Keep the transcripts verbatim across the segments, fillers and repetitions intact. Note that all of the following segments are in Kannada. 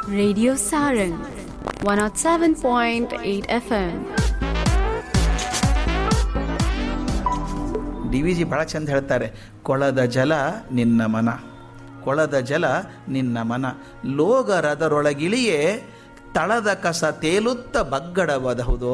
Radio Sarang, one oh seven point eight F M. D V G ಭಾಳ ಚಂದ ಹೇಳ್ತಾರೆ, ಕೊಳದ ಜಲ ನಿನ್ನ ಮನ, ಕೊಳದ ಜಲ ನಿನ್ನ ಮನ, ಲೋಗರದರೊಳಗಿಳಿಯೇ ತಳದ ಕಸ ತೇಲುತ್ತ ಬಗ್ಗಡವದಹುದೋ,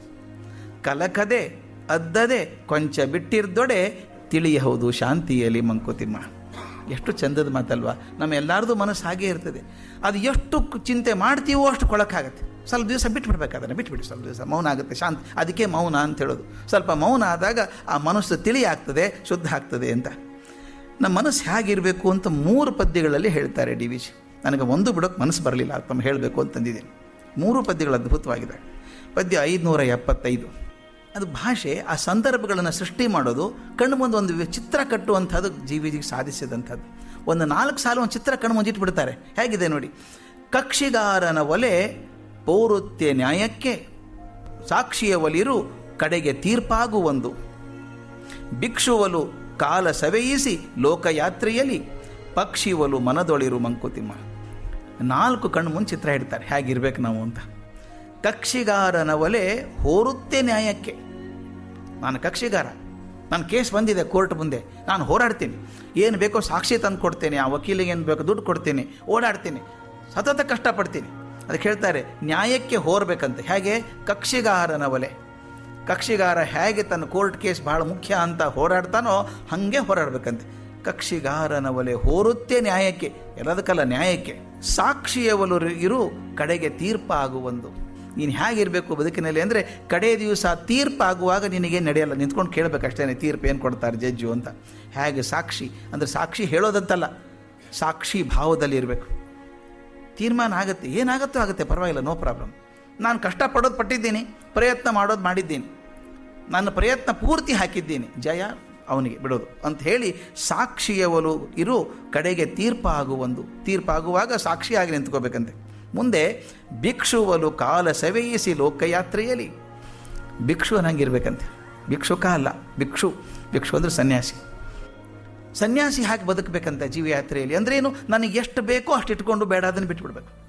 ಕಲಕದೆ ಅದ್ದದೆ ಕೊಂಚ ಬಿಟ್ಟಿರ್ದೊಡೆ ತಿಳಿಯಬಹುದು ಶಾಂತಿಯಲ್ಲಿ ಮಂಕುತಿಮ್ಮ. ಎಷ್ಟು ಚಂದದ ಮಾತಲ್ವಾ. ನಮ್ಮ ಎಲ್ಲರದು ಮನಸ್ಸು ಹಾಗೇ ಇರ್ತದೆ. ಅದು ಎಷ್ಟು ಚಿಂತೆ ಮಾಡ್ತೀವೋ ಅಷ್ಟು ಕೊಳಕಾಗತ್ತೆ. ಸ್ವಲ್ಪ ದಿವಸ ಬಿಟ್ಬಿಡ್ಬೇಕಾದ್ರೆ ಬಿಟ್ಬಿಡಿ, ಸ್ವಲ್ಪ ದಿವಸ ಮೌನ ಆಗುತ್ತೆ, ಶಾಂತಿ. ಅದಕ್ಕೆ ಮೌನ ಅಂತ ಹೇಳೋದು. ಸ್ವಲ್ಪ ಮೌನ ಆದಾಗ ಆ ಮನಸ್ಸು ತಿಳಿ ಆಗ್ತದೆ, ಶುದ್ಧ ಆಗ್ತದೆ ಅಂತ. ನಮ್ಮ ಮನಸ್ಸು ಹೇಗಿರಬೇಕು ಅಂತ ಮೂರು ಪದ್ಯಗಳಲ್ಲಿ ಹೇಳ್ತಾರೆ ಡಿ ವಿ ಜಿ. ನನಗೆ ಒಂದು ಬಿಡೋಕ್ಕೆ ಮನಸ್ಸು ಬರಲಿಲ್ಲ, ತಮ್ಮ ಹೇಳಬೇಕು ಅಂತಂದಿದ್ದೀನಿ. ಮೂರು ಪದ್ಯಗಳು ಅದ್ಭುತವಾಗಿದೆ. ಪದ್ಯ ಐದುನೂರ ಎಪ್ಪತ್ತೈದು. ಅದು ಭಾಷೆ, ಆ ಸಂದರ್ಭಗಳನ್ನು ಸೃಷ್ಟಿ ಮಾಡೋದು, ಕಣ್ಣು ಮುಂದೆ ಒಂದು ಚಿತ್ರ ಕಟ್ಟುವಂಥದ್ದು ಜಿ ವಿ ಜಿಗೆ ಸಾಧಿಸಿದಂಥದ್ದು. ಒಂದು ನಾಲ್ಕು ಸಾಲ ಒಂದು ಚಿತ್ರ ಕಣ್ಣು ಮುಂದೆ ಇಟ್ಬಿಡ್ತಾರೆ. ಹೇಗಿದೆ ನೋಡಿ. ಕಕ್ಷಿಗಾರನ ಒಲೆ ಪೌರುತ್ಯ ನ್ಯಾಯಕ್ಕೆ, ಸಾಕ್ಷಿಯ ಒಲಿರು ಕಡೆಗೆ ತೀರ್ಪಾಗುವೊಂದು, ಭಿಕ್ಷುವಲು ಕಾಲ ಸವೆಯಿಸಿ ಲೋಕಯಾತ್ರೆಯಲ್ಲಿ, ಪಕ್ಷಿವಲು ಮನದೊಳಿರು ಮಂಕುತಿಮ್ಮ. ನಾಲ್ಕು ಕಣ್ಣು ಮುಂದೆ ಚಿತ್ರ ಇಡ್ತಾರೆ, ಹೇಗಿರ್ಬೇಕು ನಾವು ಅಂತ. ಕಕ್ಷಿಗಾರನ ಒಲೆ ಹೋರುತ್ತೆ ನ್ಯಾಯಕ್ಕೆ. ನಾನು ಕಕ್ಷಿಗಾರ, ನನ್ನ ಕೇಸ್ ಬಂದಿದೆ ಕೋರ್ಟ್ ಮುಂದೆ, ನಾನು ಹೋರಾಡ್ತೀನಿ, ಏನು ಬೇಕೋ ಸಾಕ್ಷಿ ತಂದು ಕೊಡ್ತೇನೆ, ಆ ವಕೀಲಿಗೆ ಏನು ಬೇಕೋ ದುಡ್ಡು ಕೊಡ್ತೀನಿ, ಓಡಾಡ್ತೀನಿ, ಸತತ ಕಷ್ಟಪಡ್ತೀನಿ. ಅದಕ್ಕೆ ಹೇಳ್ತಾರೆ ನ್ಯಾಯಕ್ಕೆ ಹೋರ್ಬೇಕಂತೆ. ಹೇಗೆ? ಕಕ್ಷಿಗಾರನ ಒಲೆ. ಕಕ್ಷಿಗಾರ ಹೇಗೆ ತನ್ನ ಕೋರ್ಟ್ ಕೇಸ್ ಬಹಳ ಮುಖ್ಯ ಅಂತ ಹೋರಾಡ್ತಾನೋ ಹಾಗೆ ಹೋರಾಡಬೇಕಂತೆ. ಕಕ್ಷಿಗಾರನ ಒಲೆ ಹೋರುತ್ತೆ ನ್ಯಾಯಕ್ಕೆ, ಎಲ್ಲದಕ್ಕಲ್ಲ ನ್ಯಾಯಕ್ಕೆ. ಸಾಕ್ಷಿಯ ಒಲು ಇರು ಕಡೆಗೆ ತೀರ್ಪಾಗುವೊಂದು. ನೀನು ಹೇಗಿರಬೇಕು ಬದುಕಿನಲ್ಲಿ ಅಂದರೆ, ಕಡೆ ದಿವಸ ತೀರ್ಪಾಗುವಾಗ ನಿನಗೇನು ನಡೆಯಲ್ಲ, ನಿಂತ್ಕೊಂಡು ಕೇಳಬೇಕಷ್ಟೇ ತೀರ್ಪು ಏನು ಕೊಡ್ತಾರೆ ಜಡ್ಜು ಅಂತ. ಹೇಗೆ ಸಾಕ್ಷಿ ಅಂದರೆ ಸಾಕ್ಷಿ ಹೇಳೋದಂತಲ್ಲ, ಸಾಕ್ಷಿ ಭಾವದಲ್ಲಿ ಇರಬೇಕು. ತೀರ್ಮಾನ ಆಗುತ್ತೆ, ಏನಾಗುತ್ತೋ ಆಗುತ್ತೆ, ಪರವಾಗಿಲ್ಲ, ನೋ ಪ್ರಾಬ್ಲಮ್. ನಾನು ಕಷ್ಟಪಡೋದು ಪಟ್ಟಿದ್ದೀನಿ, ಪ್ರಯತ್ನ ಮಾಡೋದು ಮಾಡಿದ್ದೀನಿ, ನನ್ನ ಪ್ರಯತ್ನ ಪೂರ್ತಿ ಹಾಕಿದ್ದೀನಿ, ಜಯ ಅವನಿಗೆ ಬಿಡೋದು ಅಂತ ಹೇಳಿ ಸಾಕ್ಷಿಯವಲು ಇರು ಕಡೆಗೆ ತೀರ್ಪಾಗುವೊಂದು. ತೀರ್ಪಾಗುವಾಗ ಸಾಕ್ಷಿಯಾಗಿ ನಿಂತ್ಕೋಬೇಕಂತೆ. ಮುಂದೆ ಭಿಕ್ಷುವಲು ಕಾಲ ಸವೆಯಿಸಿ ಲೋಕಯಾತ್ರೆಯಲ್ಲಿ. ಭಿಕ್ಷುವನಂಗಿರ್ಬೇಕಂತೆ. ಭಿಕ್ಷುಕ ಅಲ್ಲ, ಭಿಕ್ಷು. ಭಿಕ್ಷು ಅಂದರೆ ಸನ್ಯಾಸಿ. ಸನ್ಯಾಸಿ ಹಾಕಿ ಬದುಕಬೇಕಂತ ಜೀವಯಾತ್ರೆಯಲ್ಲಿ. ಅಂದ್ರೇನು? ನನಗೆ ಎಷ್ಟು ಬೇಕೋ ಅಷ್ಟು ಇಟ್ಕೊಂಡು ಬೇಡ ಅದನ್ನು ಬಿಟ್ಬಿಡ್ಬೇಕು.